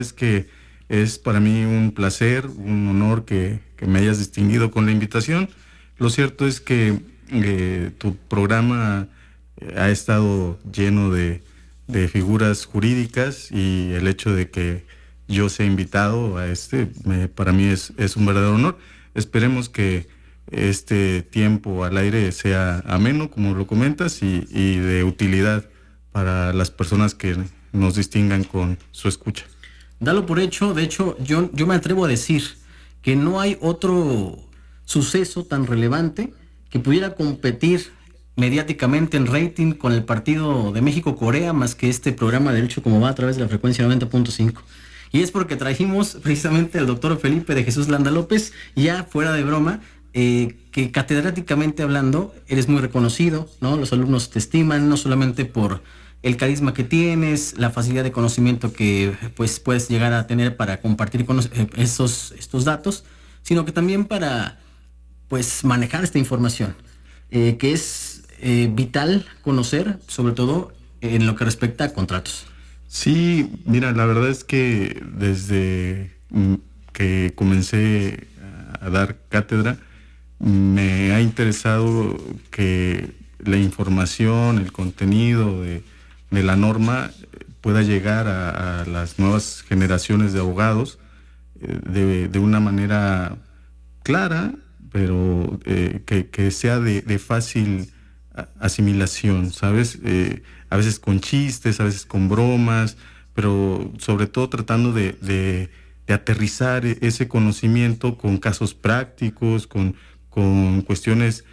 Es que es para mí un placer, un honor que me hayas distinguido con la invitación. Lo cierto es que tu programa ha estado lleno de figuras jurídicas, y el hecho de que yo sea invitado a para mí es un verdadero honor. Esperemos que este tiempo al aire sea ameno, como lo comentas, y de utilidad para las personas que nos distingan con su escucha. Dalo por hecho. De hecho, yo me atrevo a decir que no hay otro suceso tan relevante que pudiera competir mediáticamente en rating con el partido de México-Corea más que este programa de Derecho Como Va a través de la frecuencia 90.5. Y es porque trajimos precisamente al doctor Felipe de Jesús Landa López, ya fuera de broma, que catedráticamente hablando eres muy reconocido, ¿no? Los alumnos te estiman no solamente por el carisma que tienes, la facilidad de conocimiento que pues puedes llegar a tener para compartir con estos datos, sino que también para pues manejar esta información, que es vital conocer, sobre todo en lo que respecta a contratos. Sí, mira, la verdad es que desde que comencé a dar cátedra, me ha interesado que la información, el contenido de la norma pueda llegar a las nuevas generaciones de abogados de una manera clara, pero que sea de fácil asimilación, ¿sabes? A veces con chistes, a veces con bromas, pero sobre todo tratando de aterrizar ese conocimiento con casos prácticos, con cuestiones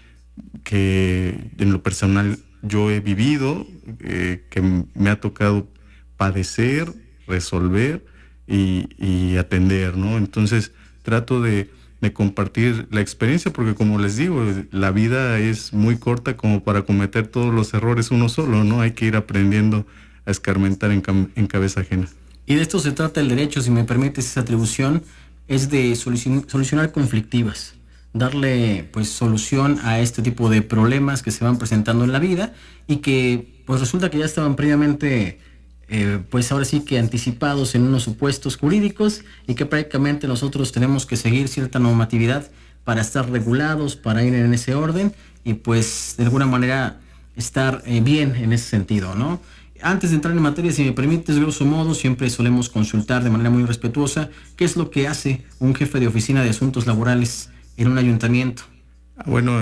que en lo personal yo he vivido, que me ha tocado padecer, resolver y atender, ¿no? Entonces trato de compartir la experiencia, porque como les digo, la vida es muy corta como para cometer todos los errores uno solo, ¿no? Hay que ir aprendiendo a escarmentar en cabeza ajena. Y de esto se trata el derecho, si me permites esa atribución, es de solucionar conflictivas, darle pues solución a este tipo de problemas que se van presentando en la vida y que pues resulta que ya estaban previamente pues ahora sí que anticipados en unos supuestos jurídicos, y que prácticamente nosotros tenemos que seguir cierta normatividad para estar regulados, para ir en ese orden y pues de alguna manera estar bien en ese sentido, ¿no? Antes de entrar en materia, si me permites, grosso modo, siempre solemos consultar de manera muy respetuosa qué es lo que hace un jefe de oficina de asuntos laborales en un ayuntamiento. Bueno,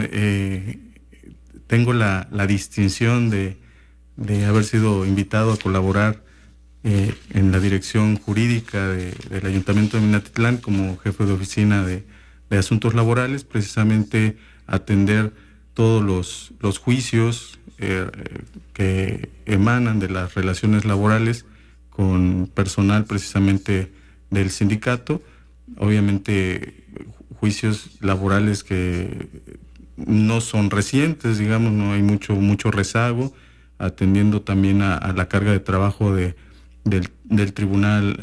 tengo la distinción de haber sido invitado a colaborar en la dirección jurídica del Ayuntamiento de Minatitlán como jefe de oficina de asuntos laborales, precisamente atender todos los juicios que emanan de las relaciones laborales con personal precisamente del sindicato. Obviamente juicios laborales que no son recientes, digamos, no hay mucho rezago, atendiendo también a la carga de trabajo del Tribunal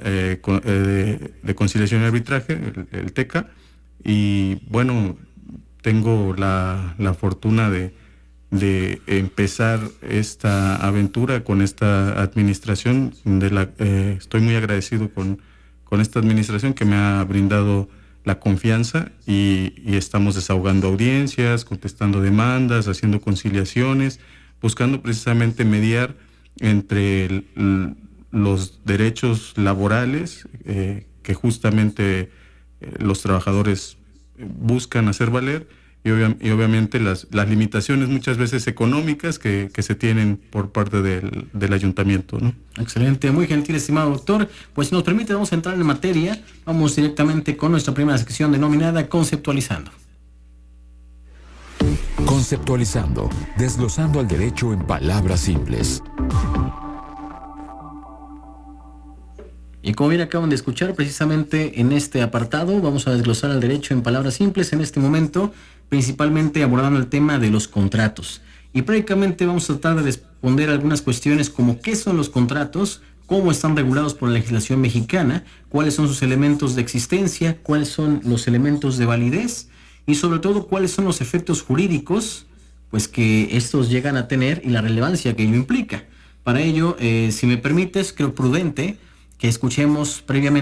de Conciliación y Arbitraje, el TECA, y bueno, tengo la fortuna de empezar esta aventura con esta administración, estoy muy agradecido con esta administración que me ha brindado la confianza, y estamos desahogando audiencias, contestando demandas, haciendo conciliaciones, buscando precisamente mediar entre los derechos laborales que justamente los trabajadores buscan hacer valer, y obviamente las limitaciones muchas veces económicas que se tienen por parte del ayuntamiento, ¿no? Excelente, muy gentil, estimado doctor. Pues si nos permite, vamos a entrar en materia. Vamos directamente con nuestra primera sección denominada Conceptualizando. Conceptualizando, desglosando al derecho en palabras simples. Y como bien acaban de escuchar, precisamente en este apartado vamos a desglosar al derecho en palabras simples en este momento, principalmente abordando el tema de los contratos. Y prácticamente vamos a tratar de responder algunas cuestiones como qué son los contratos, cómo están regulados por la legislación mexicana, cuáles son sus elementos de existencia, cuáles son los elementos de validez y sobre todo cuáles son los efectos jurídicos pues que estos llegan a tener y la relevancia que ello implica. Para ello, si me permites, creo prudente que escuchemos previamente